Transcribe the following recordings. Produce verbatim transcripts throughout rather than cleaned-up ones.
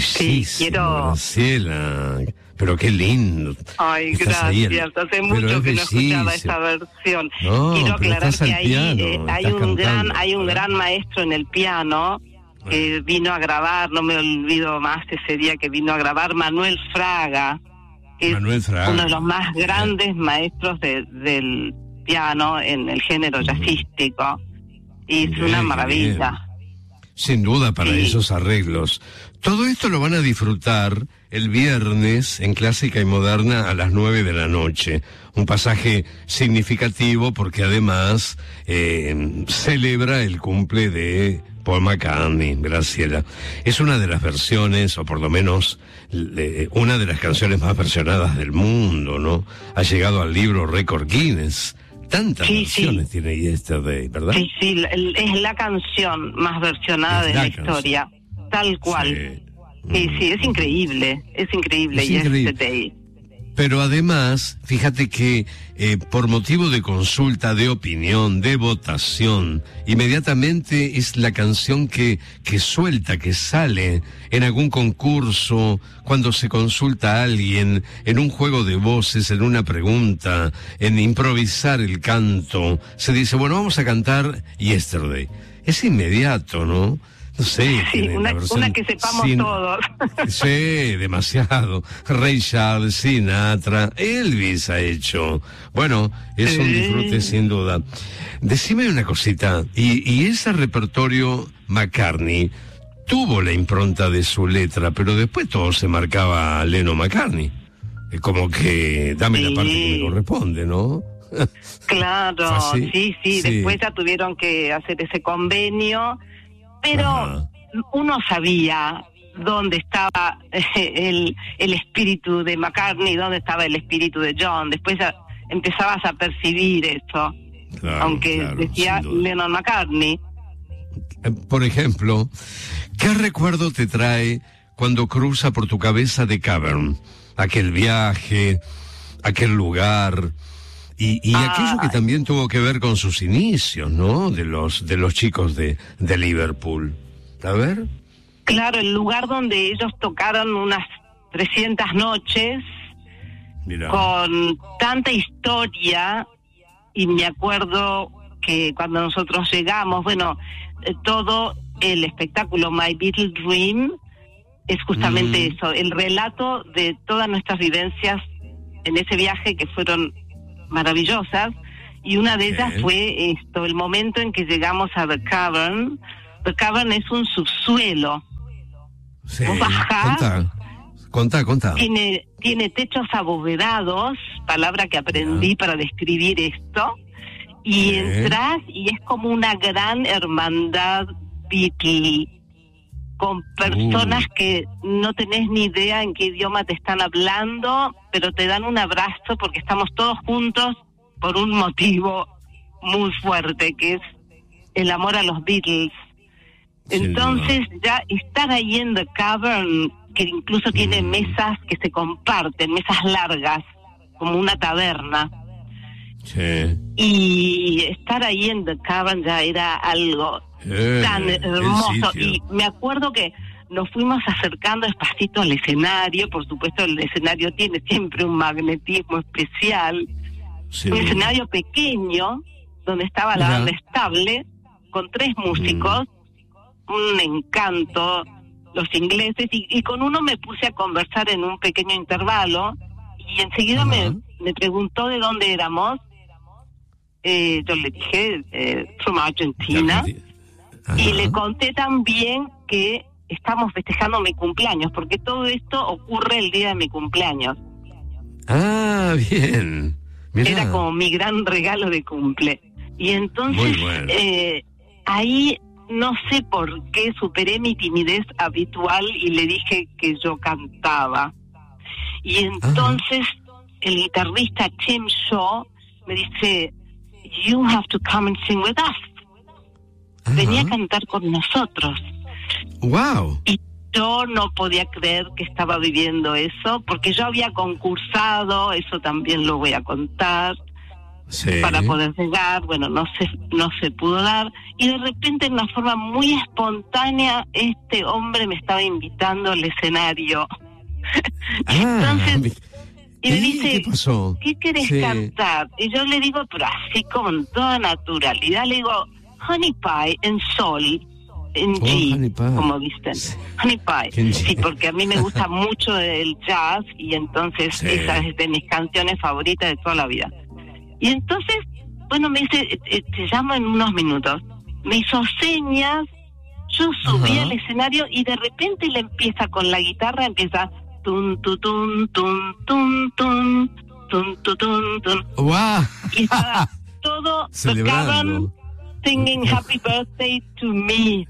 bellísimo, sí, quiero... Graciela. Pero qué lindo. Ay, Estás ahí, gracias. Hace mucho que no escuchaba esta versión. No, quiero aclarar que ahí piano, eh, hay un cantando, gran, hay un ¿verdad? gran maestro en el piano que vino a grabar, no me olvido más ese día que vino a grabar, Manuel Fraga, que Manuel es Fraga. uno de los más grandes maestros de, del piano en el género jazzístico. Y es Bien, una qué maravilla. bien. Sin duda para Sí. esos arreglos. Todo esto lo van a disfrutar el viernes en Clásica y Moderna a las nueve de la noche. Un pasaje significativo porque además eh, celebra el cumple de Paul McCartney, Graciela. Es una de las versiones, o por lo menos le, una de las canciones más versionadas del mundo, ¿no? Ha llegado al libro Récord Guinness. Tantas Sí, versiones sí. tiene Yesterday, ¿verdad? Sí, sí, el- es la canción más versionada Es de la la canción. historia, tal cual. Sí. Sí, sí, es increíble, es increíble. Es increíble. Yesterday. Pero además, fíjate que eh, por motivo de consulta, de opinión, de votación, inmediatamente es la canción que, que suelta, que sale en algún concurso, cuando se consulta a alguien, en un juego de voces, en una pregunta, en improvisar el canto. Se dice, bueno, vamos a cantar Yesterday. Es inmediato, ¿no? No sé. Sí, tiene una, la versión una que sepamos sin- todos. Sí, demasiado. Ray Charles, Sinatra, Elvis ha hecho. Bueno, es un Sí. disfrute sin duda. Decime una cosita, y, y ese repertorio McCartney tuvo la impronta de su letra, pero después todo se marcaba a Lennon McCartney. Eh, Como que dame la Sí. parte que me corresponde, ¿no? Claro, ¿Fue así? sí, sí, Sí. después ya tuvieron que hacer ese convenio, pero Ajá. uno sabía dónde estaba eh, el, el espíritu de McCartney, dónde estaba el espíritu de John. Después ya empezabas a percibir eso, Claro, aunque claro, decía sin duda. Lennon McCartney. Eh, Por ejemplo, ¿qué recuerdo te trae cuando cruza por tu cabeza The Cavern? Aquel viaje, aquel lugar, y, y Ah. aquello que también tuvo que ver con sus inicios, ¿no? De los, de los chicos de, de Liverpool. A ver. Claro, el lugar donde ellos tocaron unas trescientas noches Mira. con tanta historia, y me acuerdo que cuando nosotros llegamos, bueno, eh, todo el espectáculo My Beatles Dream es justamente Mm. eso, el relato de todas nuestras vivencias en ese viaje que fueron maravillosas, y una de ellas Sí. fue esto, el momento en que llegamos a The Cavern. The Cavern es un subsuelo, Sí. vos bajás. Contá, contá, contá. tiene tiene techos abovedados, palabra que aprendí Ya. para describir esto, y Sí. entras y es como una gran hermandad Beatle, con personas Uh. que no tenés ni idea en qué idioma te están hablando, pero te dan un abrazo porque estamos todos juntos por un motivo muy fuerte, que es el amor a los Beatles. Sin Entonces ya estar ahí en The Cavern, que incluso tiene Mm. mesas que se comparten, mesas largas, como una taberna, Sí. y estar ahí en The Cavern ya era algo Eh, tan el hermoso. sitio. Y me acuerdo que nos fuimos acercando despacito al escenario. Por supuesto, el escenario tiene siempre un magnetismo especial. Sin Un duda. escenario pequeño donde estaba la Ajá. banda estable con tres músicos, un encanto, los ingleses, y, y con uno me puse a conversar en un pequeño intervalo, y enseguida Ajá. me, me preguntó de dónde éramos. Eh, yo le dije, eh, from Argentina, Ajá. y le conté también que estamos festejando mi cumpleaños, porque todo esto ocurre el día de mi cumpleaños. Ah, bien. Mirá. Era como mi gran regalo de cumple. Y entonces, Muy bueno. eh, ahí no sé por qué superé mi timidez habitual y le dije que yo cantaba. Y entonces el guitarrista Tim Shaw me dice, you have to come and sing with us. Ajá. Venía a cantar con nosotros. Wow. Y yo no podía creer que estaba viviendo eso, porque yo había concursado, eso también lo voy a contar, sí. para poder llegar, bueno, no se, no se pudo dar, y de repente, de una forma muy espontánea, este hombre me estaba invitando al escenario. Ah, Entonces, y me dice, ¿qué pasó? ¿qué querés Sí. cantar? Y yo le digo, pero así con toda naturalidad, le digo, Honey Pie en sol, en Oh, G, Honey Pie. como dicen. Sí. Honey Pie. En G. Sí, porque a mí me gusta mucho el jazz y entonces Sí. esa es de mis canciones favoritas de toda la vida. Y entonces, bueno, me dice, eh, eh, te llamo en unos minutos. Me hizo señas, yo subí Ajá. al escenario y de repente le empieza con la guitarra, empieza tum, tu, tum, tum, tum, tum, tum, tu, tum, tum. ¡Guau! Y estaba todo, tocaban Celebrando. singing Happy Birthday to Me.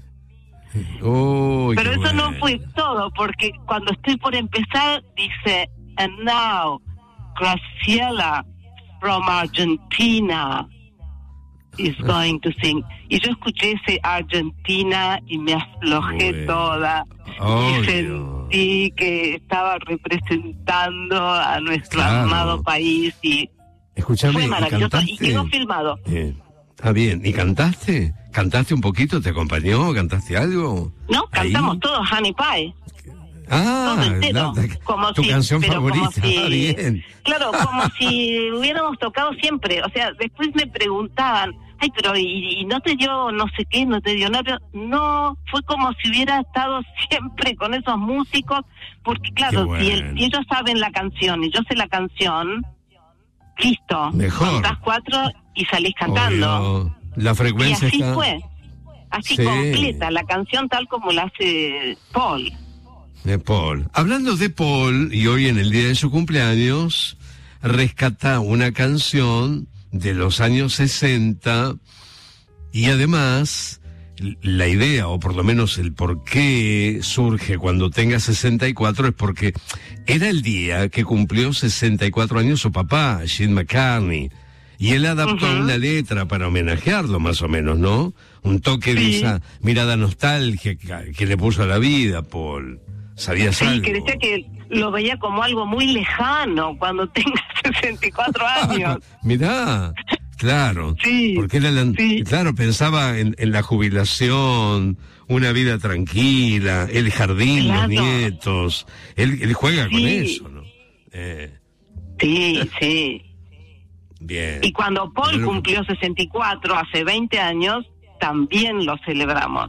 Uy, Pero qué eso no bueno. fue todo, porque cuando estoy por empezar, dice, and now, Graciela from Argentina is going to sing. Y yo escuché ese Argentina y me aflojé Bueno. toda. Obvio. Y sentí que estaba representando a nuestro Claro. amado país y Escúchame, fue ¿y maravilloso. cantaste? Y quedó filmado. Eh, está bien. ¿Y cantaste? ¿Cantaste un poquito? ¿Te acompañó? ¿Cantaste algo? No, Ahí. cantamos todos Honey Pie. Ah, Todo entero, la- la- como tu si- canción pero como favorita. si- Ah, bien. Claro, como si hubiéramos tocado siempre. O sea, después me preguntaban, ay, pero ¿y, y no te dio no sé qué? ¿No te dio nada? No, fue como si hubiera estado siempre con esos músicos, porque claro, Qué si, el- bueno. si ellos saben la canción y yo sé la canción, listo, Mejor. contás cuatro y salís cantando. Obvio. La Y frecuencia así está... fue, así Sí. completa, la canción tal como la hace Paul. De Paul. Hablando de Paul, y hoy en el día de su cumpleaños, rescata una canción de los años sesenta y además l- la idea, o por lo menos el por qué surge cuando tenga sesenta y cuatro, es porque era el día que cumplió sesenta y cuatro años su papá, Gene McCartney. Y él adaptó Ujú. una letra para homenajearlo, más o menos, ¿no? Un toque de Sí. esa mirada nostálgica que le puso a la vida, Paul. ¿Sabías Sí, algo? que decía que lo veía como algo muy lejano cuando tenga sesenta y cuatro años. Mirá, claro. Sí, Porque era la- sí. claro, pensaba en, en la jubilación, una vida tranquila, el jardín, Claro. los nietos. Él, él juega con Sí. eso, ¿no? Eh, Sí, sí. bien. Y cuando Paul Pero lo que- cumplió sesenta y cuatro, hace veinte años, también lo celebramos.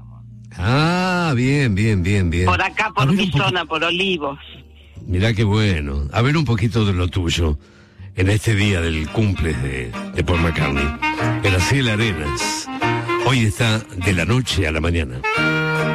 Ah, bien, bien, bien, bien. Por acá, A por ver mi un poqui- zona, por Olivos. Mirá qué bueno. A ver un poquito de lo tuyo en este día del cumple de, de Paul McCartney. Graciela Arenas. Hoy está de la noche a la mañana.